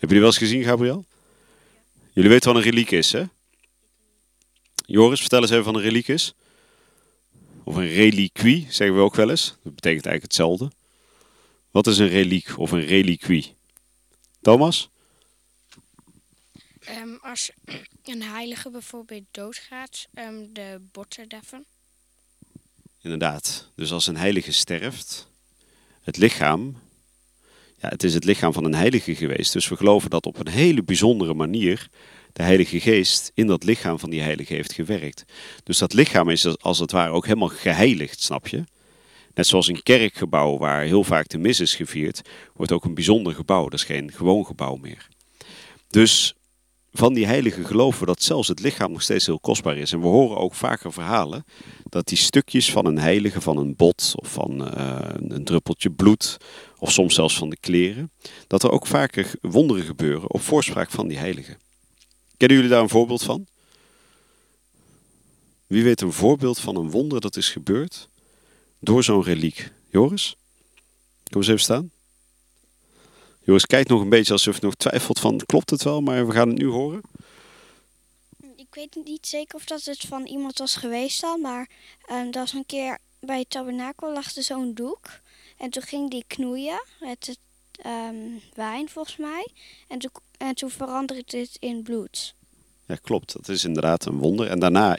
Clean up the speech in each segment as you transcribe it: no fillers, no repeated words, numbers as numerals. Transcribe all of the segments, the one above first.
Heb je die wel eens gezien, Gabriel? Jullie weten wat een reliek is, hè? Joris, vertel eens even wat een reliek is. Of een reliquie, zeggen we ook wel eens. Dat betekent eigenlijk hetzelfde. Wat is een reliek of een reliquie? Thomas? Als een heilige bijvoorbeeld doodgaat, de botten daarvan. Inderdaad. Dus als een heilige sterft, het lichaam, ja, het is het lichaam van een heilige geweest. Dus we geloven dat op een hele bijzondere manier de Heilige Geest in dat lichaam van die heilige heeft gewerkt. Dus dat lichaam is als het ware ook helemaal geheiligd, snap je? Net zoals een kerkgebouw waar heel vaak de mis is gevierd, wordt ook een bijzonder gebouw. Dat is geen gewoon gebouw meer. Dus van die heiligen geloven we dat zelfs het lichaam nog steeds heel kostbaar is. En we horen ook vaker verhalen dat die stukjes van een heilige, van een bot of van een druppeltje bloed, of soms zelfs van de kleren, dat er ook vaker wonderen gebeuren op voorspraak van die heiligen. Kennen jullie daar een voorbeeld van? Wie weet een voorbeeld van een wonder dat is gebeurd door zo'n reliek? Joris? Kom eens even staan. Joris kijkt nog een beetje alsof hij nog twijfelt van klopt het wel, maar we gaan het nu horen. Ik weet niet zeker of dat het van iemand was geweest dan, maar dat was een keer bij het tabernakel lag er zo'n doek. En toen ging die knoeien met het wijn volgens mij. En toen veranderde het in bloed. Ja, klopt. Dat is inderdaad een wonder. En daarna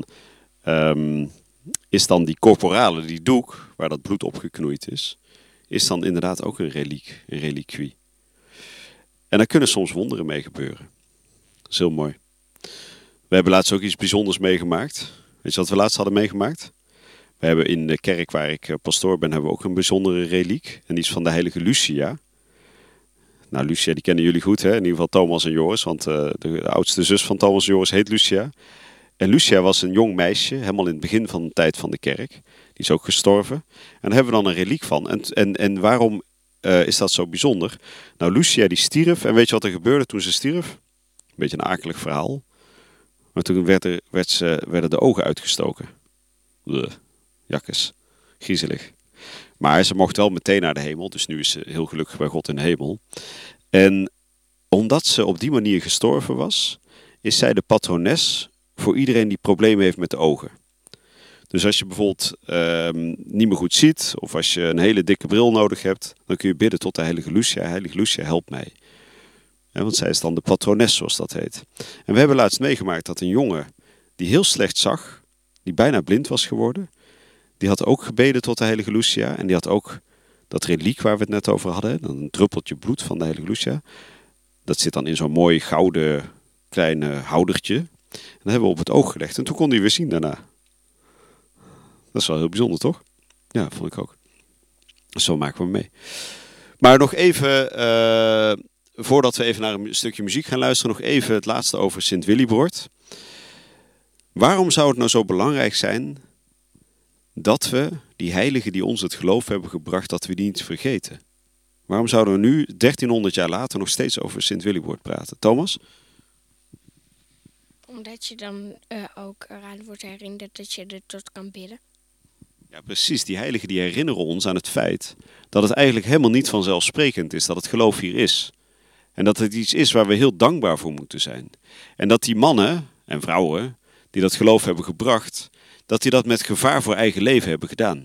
is dan die corporale, die doek, waar dat bloed op geknoeid is dan inderdaad ook een reliek, een reliquie. En daar kunnen soms wonderen mee gebeuren. Dat is heel mooi. We hebben laatst ook iets bijzonders meegemaakt. Weet je wat we laatst hadden meegemaakt? We hebben in de kerk waar ik pastoor ben, hebben we ook een bijzondere reliek. En die is van de heilige Lucia. Nou, Lucia, die kennen jullie goed, hè? In ieder geval Thomas en Joris, want de oudste zus van Thomas en Joris heet Lucia. En Lucia was een jong meisje, helemaal in het begin van de tijd van de kerk. Die is ook gestorven. En daar hebben we dan een reliek van. En waarom is dat zo bijzonder? Nou, Lucia die stierf. En weet je wat er gebeurde toen ze stierf? Een beetje een akelig verhaal. Maar toen werden de ogen uitgestoken. Jakkes. Griezelig. Maar ze mocht wel meteen naar de hemel. Dus nu is ze heel gelukkig bij God in de hemel. En omdat ze op die manier gestorven was, is zij de patrones voor iedereen die problemen heeft met de ogen. Dus als je bijvoorbeeld niet meer goed ziet, of als je een hele dikke bril nodig hebt, dan kun je bidden tot de heilige Lucia. Heilige Lucia, help mij. Want zij is dan de patrones, zoals dat heet. En we hebben laatst meegemaakt dat een jongen die heel slecht zag, die bijna blind was geworden, die had ook gebeden tot de heilige Lucia. En die had ook dat reliek waar we het net over hadden, een druppeltje bloed van de heilige Lucia. Dat zit dan in zo'n mooi gouden kleine houdertje. En dat hebben we op het oog gelegd. En toen kon hij weer zien daarna. Dat is wel heel bijzonder, toch? Ja, vond ik ook. Zo maken we mee. Maar nog even, voordat we even naar een stukje muziek gaan luisteren, nog even het laatste over Sint Willibrord. Waarom zou het nou zo belangrijk zijn dat we die heiligen die ons het geloof hebben gebracht, dat we die niet vergeten? Waarom zouden we nu, 1300 jaar later, nog steeds over Sint Willibrord praten? Thomas? Omdat je dan ook eraan wordt herinnerd dat je er tot kan bidden. Ja, precies. Die heiligen die herinneren ons aan het feit dat het eigenlijk helemaal niet vanzelfsprekend is dat het geloof hier is. En dat het iets is waar we heel dankbaar voor moeten zijn. En dat die mannen en vrouwen die dat geloof hebben gebracht, dat die dat met gevaar voor eigen leven hebben gedaan.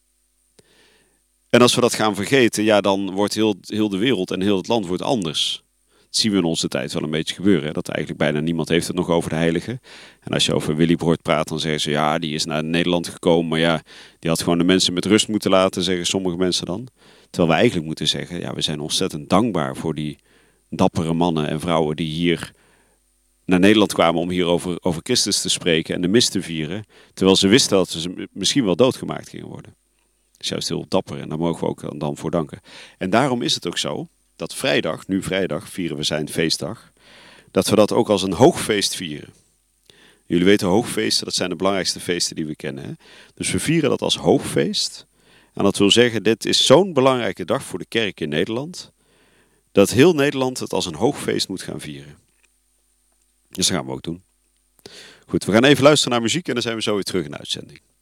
En als we dat gaan vergeten, ja, dan wordt heel de wereld en heel het land wordt anders. Dat zien we in onze tijd wel een beetje gebeuren. Hè? Dat eigenlijk bijna niemand heeft het nog over de heiligen. En als je over Willibrord praat, dan zeggen ze, ja, die is naar Nederland gekomen. Maar ja, die had gewoon de mensen met rust moeten laten, zeggen sommige mensen dan. Terwijl we eigenlijk moeten zeggen, ja, we zijn ontzettend dankbaar voor die dappere mannen en vrouwen die hier naar Nederland kwamen om hier over Christus te spreken en de mis te vieren. Terwijl ze wisten dat ze misschien wel doodgemaakt gingen worden. Dat is juist heel dapper en daar mogen we ook dan voor danken. En daarom is het ook zo dat vrijdag, nu vrijdag, vieren we zijn feestdag, dat we dat ook als een hoogfeest vieren. Jullie weten, hoogfeesten, dat zijn de belangrijkste feesten die we kennen. Hè? Dus we vieren dat als hoogfeest. En dat wil zeggen, dit is zo'n belangrijke dag voor de kerk in Nederland, dat heel Nederland het als een hoogfeest moet gaan vieren. Dus dat gaan we ook doen. Goed, we gaan even luisteren naar muziek en dan zijn we zo weer terug in de uitzending.